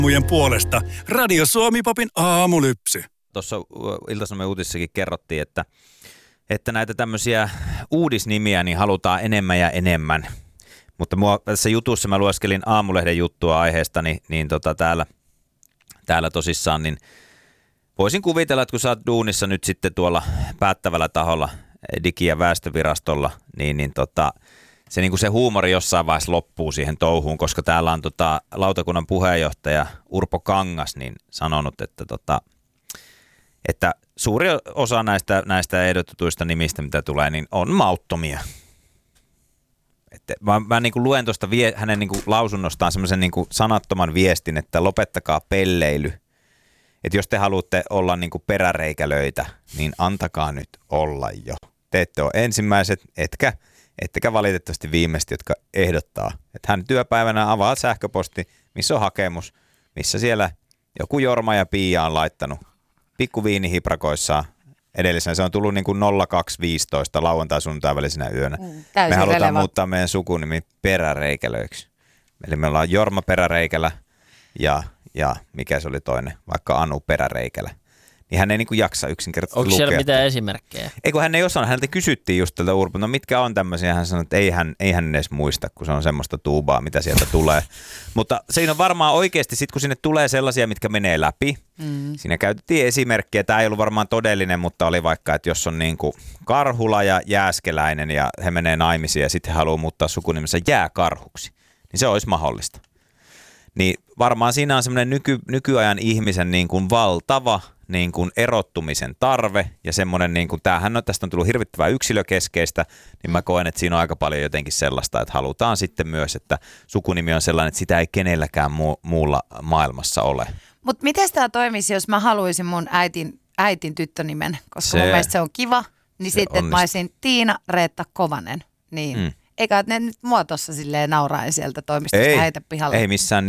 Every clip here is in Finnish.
Mujen puolesta Radio Suomi-popin aamulypsy. Tuossa Ilta-Sanomien uutisissakin kerrottiin, että näitä tämmöisiä uudisnimiä niin halutaan enemmän ja enemmän. Mutta tässä jutussa mä lueskelin Aamulehden juttua aiheesta, niin täällä tosissaan, niin voisin kuvitella, että kun sä oot duunissa nyt sitten tuolla päättävällä taholla, Digi- ja väestövirastolla, niin se, niin kuin se huumori jossain vaiheessa loppuu siihen touhuun, koska täällä on lautakunnan puheenjohtaja Urpo Kangas niin sanonut, että suuri osa näistä ehdotetuista nimistä, mitä tulee, niin on mauttomia. Mä niin kuin luen tuosta hänen niin kuin lausunnostaan semmoisen niin kuin sanattoman viestin, että lopettakaa pelleily. Että jos te haluatte olla niin kuin peräreikälöitä, niin antakaa nyt olla jo. Te ette ole ensimmäiset, ettekä valitettavasti viimeiset, jotka ehdottaa. Että hän työpäivänä avaa sähköposti, missä on hakemus, missä siellä joku Jorma ja Pia on laittanut pikku viinihiprakoissaan. Edellisenä se on tullut niin kuin 0215 lauantai-sunnuntai välisenä yönä. Me halutaan muuttaa meidän sukunimi peräreikälöiksi. Eli me ollaan Jorma Peräreikälä ja mikä se oli toinen, vaikka Anu Peräreikälä. Niin hän ei niin kuin jaksa yksinkertaisesti lukea. Onko siellä mitään esimerkkejä? Ei kun hän ei osannut. Häneltä kysyttiin just tältä Urpo, no mitkä on tämmöisiä. Hän sanoi, että ei hän edes muista, kun se on semmoista tuubaa, mitä sieltä tulee. Mutta siinä on varmaan oikeasti, sit kun sinne tulee sellaisia, mitkä menee läpi. Siinä käytettiin esimerkkiä. Tämä ei ollut varmaan todellinen, mutta oli vaikka, että jos on niin kuin Karhula ja Jääskeläinen ja he menee naimisiin ja sitten he haluaa muuttaa sukunimensä Jääkarhuksi, niin se olisi mahdollista. Niin varmaan siinä on semmoinen nykyajan ihmisen niin kuin valtava niin kuin erottumisen tarve ja semmoinen, niin kuin, tästä on tullut hirvittävää yksilökeskeistä, niin mä koen, että siinä on aika paljon jotenkin sellaista, että halutaan sitten myös, että sukunimi on sellainen, että sitä ei kenelläkään muulla maailmassa ole. Mutta miten tämä toimisi, jos mä haluaisin mun äitin tyttönimen, koska mun mielestä se on kiva, niin sitten että mä olisin Tiina Reetta Kovanen, niin eikä ne nyt mua tossa silleen nauraen sieltä toimistosta heitä pihalle. Ei missään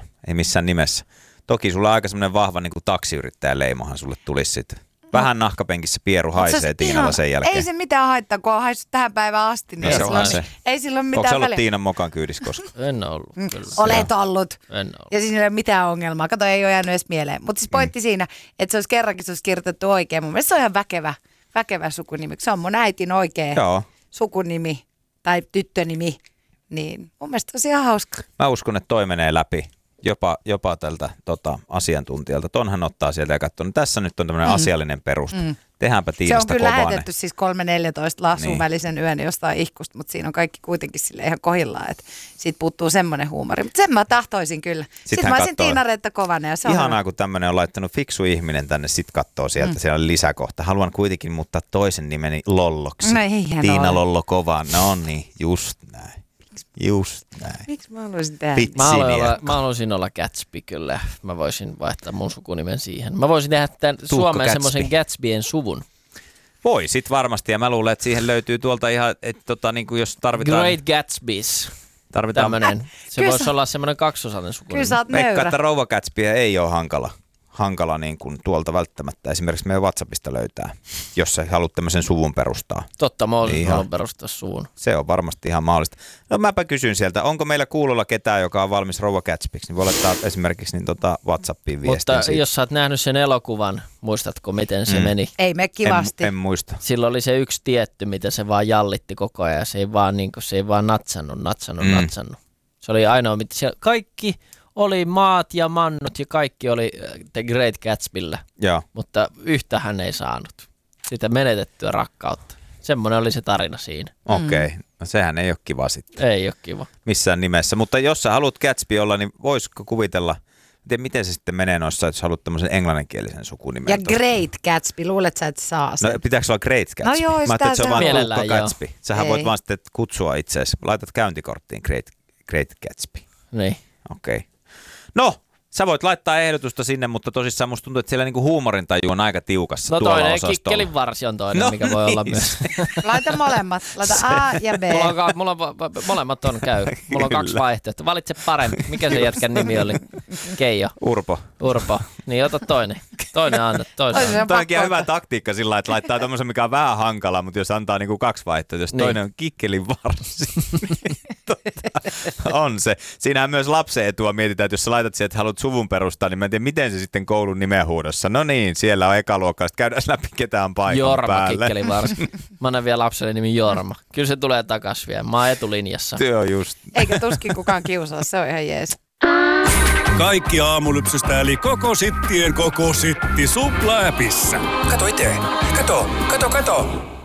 nimessä. Toki sulla on aika semmoinen vahva niin kuin taksiyrittäjän leimahan sulle tulisi sitten. Vähän nahkapenkissä pieru haisee Tiinalla sen jälkeen. Ei se mitään haittaa, kun on haissut tähän päivään asti. Niin ei sillä ole mitään väliä. Onko sä ollut Tiinan mokan kyydissä koskaan? En ollut. Kyllä. Olet ollut. En ollut. Ja siinä ei ole mitään ongelmaa. Kato, ei ole jäänyt edes mieleen. Mutta siis pointti siinä, että se olisi kerrankin kirjoitettu oikein. Mun mielestä se on ihan väkevä sukunimi. Se on mun äitin oikea sukunimi tai tyttönimi. Niin mun mielestä se on ihan hauska. Mä uskon, että toi menee läpi. Jopa tältä asiantuntijalta. Tonhan ottaa sieltä ja katsoo, no tässä nyt on tämmöinen asiallinen perusta. Tehdäänpä Tiinasta Kovanen. Se on kyllä lähetetty siis 3.14 laasuun välisen yön jostain ihkusta, mutta siinä on kaikki kuitenkin sille ihan kohdillaan, että siitä puuttuu semmoinen huumori. Mutta sen mä tahtoisin kyllä. Sitten mä olisin Tiina Reetta Kovanen. Ja se ihanaa, kun tämmöinen on laittanut fiksu ihminen tänne, sit katsoo sieltä, siellä on lisäkohta. Haluan kuitenkin muuttaa toisen nimeni Lolloksi. No eihän Tiina ole. Lollo Kovan. No niin, just näin. Just näin. Miksi mä haluaisin tehdä? Mä haluaisin olla Gatsby kyllä. Mä voisin vaihtaa mun sukunimen siihen. Mä voisin tehdä Suomeen semmoisen Gatsbyen suvun. Voi sit varmasti ja mä luulen, että siihen löytyy tuolta ihan, että niin kuin jos tarvitaan... Great Gatsbys. Tämmönen. Se voisi olla semmoinen kaksosainen sukunimi. Kyllä sä oot nöyrä. Veikka, että rouva Gatsby ei ole hankala niin kuin tuolta välttämättä. Esimerkiksi meidän WhatsAppista löytää, jos sä haluat tämmöisen suvun perustaa. Totta, mä haluan perustaa suvun. Se on varmasti ihan mahdollista. No mäpä kysyn sieltä, onko meillä kuulolla ketään, joka on valmis rouva Gatsbyksi, niin voi laittaa esimerkiksi WhatsAppiin viestin. Mutta jos sä oot nähnyt sen elokuvan, muistatko miten se meni? Ei me kivasti. En muista. Silloin oli se yksi tietty, mitä se vaan jallitti koko ajan. Se ei vaan natsannut. Se oli ainoa, mitä siellä kaikki... Oli maat ja mannut ja kaikki oli The Great Gatsbyllä, mutta yhtä hän ei saanut. Sitä menetettyä rakkautta. Semmoinen oli se tarina siinä. Okei. No sehän ei ole kiva sitten. Ei ole kiva. Missään nimessä. Mutta jos sä haluat Gatsby olla, niin voisiko kuvitella, miten se sitten menee noissa, jos haluat tämmöisen englanninkielisen sukunimen. Ja Great Gatsby, luulet sä, että saa sen? No pitääkö olla Great Gatsby? No joo, mä ajattelin, että se on vaan mielellään, Gatsby. Sähän voit vaan sitten kutsua itseäsi. Laitat käyntikorttiin Great Gatsby. Niin. Okei. No, sä voit laittaa ehdotusta sinne, mutta tosissaan musta tuntuu, että siellä niinku huumorintaju on aika tiukassa tuolla toinen osastolla. Kikkelin varsi on toinen, mikä voi olla myös. Laita molemmat. Laita A ja B. Molemmat on käy. Mulla on kaksi vaihtoehtoa. Valitse parempi. Mikä se jätkän nimi oli? Keijo. Urpo. Niin ota toinen. Toinen anna. Tämä onkin hyvä taktiikka sillä, että laittaa tommosen, mikä on vähän hankala, mutta jos antaa niinku kaksi vaihtoehtoa, jos toinen on Kikkelin varsi. On se. Siinähän myös lapsen etua mietitään, että jos sä laitat siihen, että haluat suvun perustaa, niin mä en tiedä, miten se sitten koulun nimenhuudossa. No niin, siellä on ekaluokkaista. Käydään läpi ketään paikan Jorma päälle. Kikkeli varsin. Mä annan vielä lapselle nimi Jorma. Kyllä se tulee takas vielä. Mä oon etulinjassa. Se on just. Eikä tuskin kukaan kiusaa, se on ihan jees. Kaikki Aamulypsystä eli koko sittien koko sitti Supla-appissa. Kato itse. Kato.